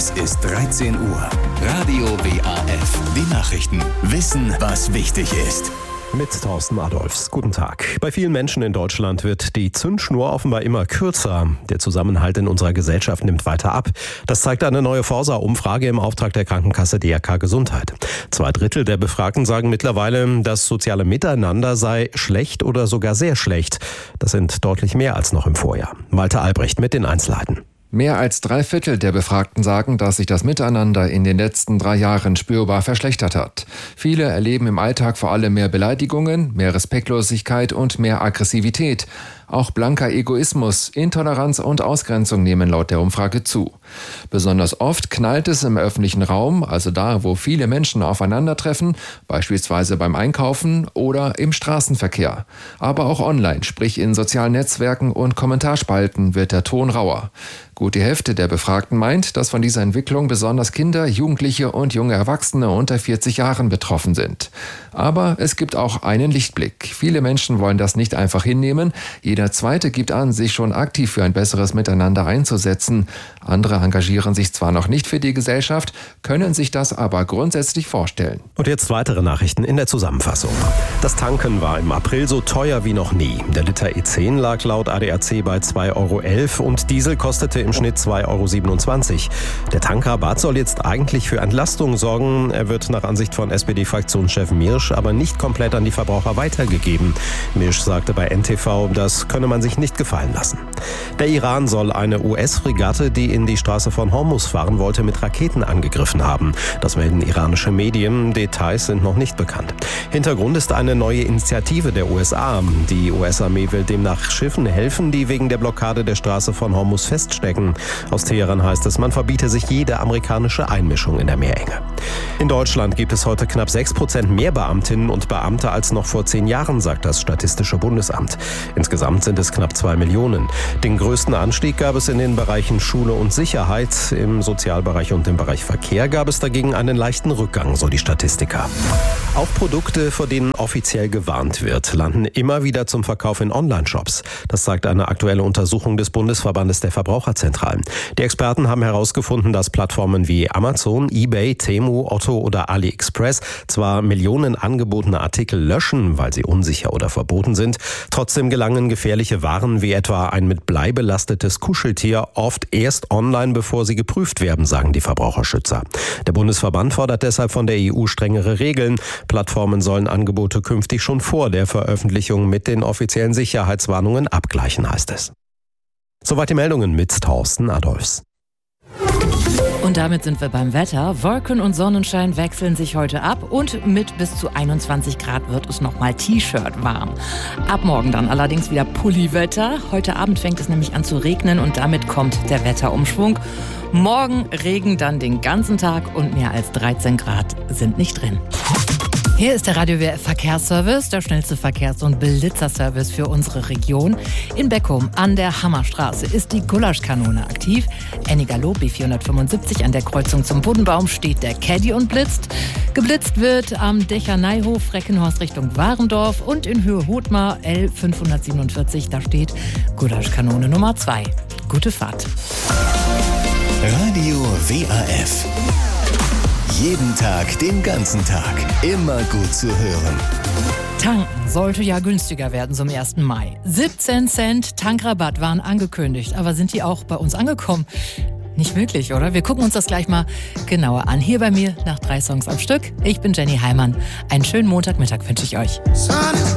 Es ist 13 Uhr. Radio WAF. Die Nachrichten. Wissen, was wichtig ist. Mit Thorsten Adolfs. Guten Tag. Bei vielen Menschen in Deutschland wird die Zündschnur offenbar immer kürzer. Der Zusammenhalt in unserer Gesellschaft nimmt weiter ab. Das zeigt eine neue Forsa-Umfrage im Auftrag der Krankenkasse DRK Gesundheit. 2/3 der Befragten sagen mittlerweile, das soziale Miteinander sei schlecht oder sogar sehr schlecht. Das sind deutlich mehr als noch im Vorjahr. Malte Albrecht mit den Einzelheiten. Mehr als 3/4 der Befragten sagen, dass sich das Miteinander in den letzten 3 Jahren spürbar verschlechtert hat. Viele erleben im Alltag vor allem mehr Beleidigungen, mehr Respektlosigkeit und mehr Aggressivität. Auch blanker Egoismus, Intoleranz und Ausgrenzung nehmen laut der Umfrage zu. Besonders oft knallt es im öffentlichen Raum, also da, wo viele Menschen aufeinandertreffen, beispielsweise beim Einkaufen oder im Straßenverkehr. Aber auch online, sprich in sozialen Netzwerken und Kommentarspalten, wird der Ton rauer. Gut die Hälfte der Befragten meint, dass von dieser Entwicklung besonders Kinder, Jugendliche und junge Erwachsene unter 40 Jahren betroffen sind. Aber es gibt auch einen Lichtblick. Viele Menschen wollen das nicht einfach hinnehmen. Jeder Zweite gibt an, sich schon aktiv für ein besseres Miteinander einzusetzen. Andere engagieren sich zwar noch nicht für die Gesellschaft, können sich das aber grundsätzlich vorstellen. Und jetzt weitere Nachrichten in der Zusammenfassung. Das Tanken war im April so teuer wie noch nie. Der Liter E10 lag laut ADAC bei 2,11 € und Diesel kostete im Schnitt 2,27 €. Der Tankrabatt soll jetzt eigentlich für Entlastung sorgen. Er wird nach Ansicht von SPD-Fraktionschef Mirsch aber nicht komplett an die Verbraucher weitergegeben. Mirsch sagte bei NTV, das könne man sich nicht gefallen lassen. Der Iran soll eine US-Fregatte, die in die Straße von Hormuz fahren wollte, mit Raketen angegriffen haben. Das melden iranische Medien. Details sind noch nicht bekannt. Hintergrund ist eine neue Initiative der USA. Die US-Armee will demnach Schiffen helfen, die wegen der Blockade der Straße von Hormuz feststecken. Aus Teheran heißt es, man verbiete sich jede amerikanische Einmischung in der Meerenge. In Deutschland gibt es heute knapp 6% mehr Beamtinnen und Beamte als noch vor 10 Jahren, sagt das Statistische Bundesamt. Insgesamt sind es knapp 2 Millionen. Den größten Anstieg gab es in den Bereichen Schule und Sicherheit. Im Sozialbereich und im Bereich Verkehr gab es dagegen einen leichten Rückgang, so die Statistiker. Auch Produkte, vor denen offiziell gewarnt wird, landen immer wieder zum Verkauf in Online-Shops. Das sagt eine aktuelle Untersuchung des Bundesverbandes der Verbraucherzentralen. Die Experten haben herausgefunden, dass Plattformen wie Amazon, eBay, Temu, Otto oder AliExpress zwar Millionen angebotene Artikel löschen, weil sie unsicher oder verboten sind, trotzdem gelangen gefährliche Waren wie etwa ein mit Blei belastetes Kuscheltier oft erst online, bevor sie geprüft werden, sagen die Verbraucherschützer. Der Bundesverband fordert deshalb von der EU strengere Regeln. Plattformen sollen Angebote künftig schon vor der Veröffentlichung mit den offiziellen Sicherheitswarnungen abgleichen, heißt es. Soweit die Meldungen mit Thorsten Adolfs. Und damit sind wir beim Wetter. Wolken und Sonnenschein wechseln sich heute ab und mit bis zu 21 Grad wird es nochmal T-Shirt warm. Ab morgen dann allerdings wieder Pulliwetter. Heute Abend fängt es nämlich an zu regnen und damit kommt der Wetterumschwung. Morgen Regen dann den ganzen Tag und mehr als 13 Grad sind nicht drin. Hier ist der Radio WF Verkehrsservice, der schnellste Verkehrs- und Blitzerservice für unsere Region. In Beckum an der Hammerstraße ist die Gulaschkanone aktiv. Ennigerloh B475 an der Kreuzung zum Buddenbaum steht der Caddy und blitzt. Geblitzt wird am Dächerneihof Reckenhorst Richtung Warendorf und in Höhe Hothmar L547, da steht Gulaschkanone Nummer 2. Gute Fahrt. Radio WAF. Jeden Tag, den ganzen Tag. Immer gut zu hören. Tanken sollte ja günstiger werden zum 1. Mai. 17 Cent Tankrabatt waren angekündigt. Aber sind die auch bei uns angekommen? Nicht wirklich, oder? Wir gucken uns das gleich mal genauer an. Hier bei mir nach 3 Songs am Stück. Ich bin Jenny Heimann. Einen schönen Montagmittag wünsche ich euch.